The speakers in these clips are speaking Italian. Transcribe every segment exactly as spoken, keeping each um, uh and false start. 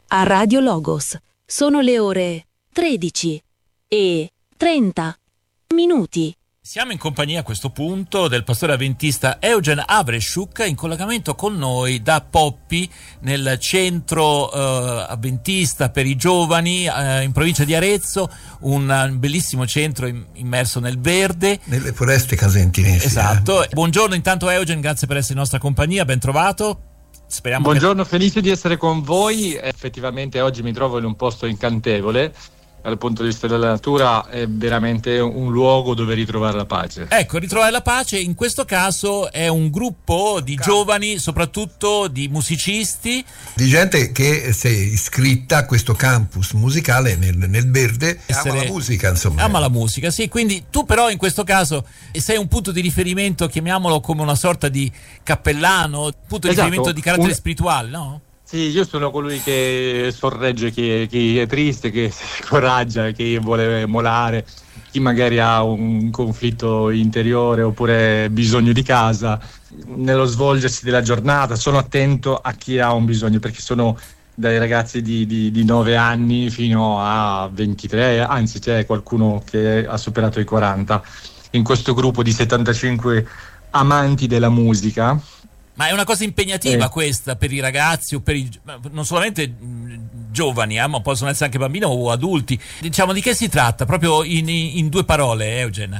a Radio Logos. Sono le ore tredici e trenta minuti. Siamo in compagnia a questo punto del pastore avventista Eugen Avreshchuk, in collegamento con noi da Poppi, nel centro eh, avventista per i giovani eh, in provincia di Arezzo, un bellissimo centro immerso nel verde. Nelle foreste casentinesi. Esatto. Eh. Buongiorno intanto Eugen, grazie per essere in nostra compagnia, ben trovato. Speriamo Buongiorno, che... felice di essere con voi. Effettivamente oggi mi trovo in un posto incantevole. Dal punto di vista della natura è veramente un luogo dove ritrovare la pace. Ecco, ritrovare la pace in questo caso è un gruppo di giovani, soprattutto di musicisti. Di gente che si è iscritta a questo campus musicale nel, nel verde e Essere... ama la musica, insomma. Ama la musica, sì, quindi tu però in questo caso sei un punto di riferimento, chiamiamolo come una sorta di cappellano, punto di esatto. riferimento di carattere un... spirituale, no? Sì, io sono colui che sorregge chi, chi è triste, chi si scoraggia, chi vuole molare, chi magari ha un conflitto interiore oppure bisogno di casa. Nello svolgersi della giornata sono attento a chi ha un bisogno, perché sono dai ragazzi di, di, di nove anni fino a ventitré, anzi c'è qualcuno che ha superato i quaranta. In questo gruppo di settantacinque amanti della musica. Ma è una cosa impegnativa eh. questa per i ragazzi o per i non solamente giovani, eh, ma possono essere anche bambini o adulti. Diciamo, di che si tratta? Proprio in, in due parole, Eugen.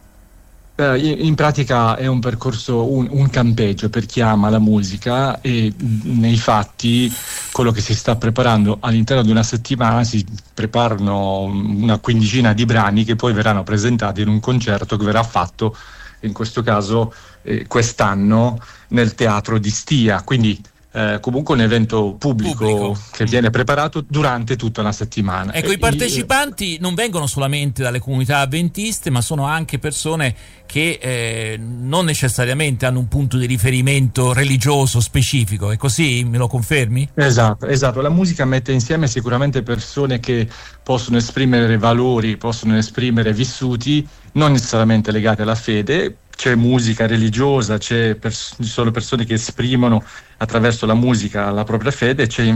Eh, in pratica è un percorso, un, un campeggio per chi ama la musica, e nei fatti quello che si sta preparando all'interno di una settimana, si preparano una quindicina di brani che poi verranno presentati in un concerto che verrà fatto, in questo caso eh, quest'anno, nel teatro di Stia, quindi eh, comunque un evento pubblico, pubblico che viene preparato durante tutta una settimana. Ecco, e i partecipanti io... non vengono solamente dalle comunità avventiste, ma sono anche persone che eh, non necessariamente hanno un punto di riferimento religioso specifico, è così? Me lo confermi? Esatto, esatto. La musica mette insieme sicuramente persone che possono esprimere valori, possono esprimere vissuti non necessariamente legati alla fede. C'è musica religiosa, c'è pers- ci sono persone che esprimono attraverso la musica la propria fede, c'è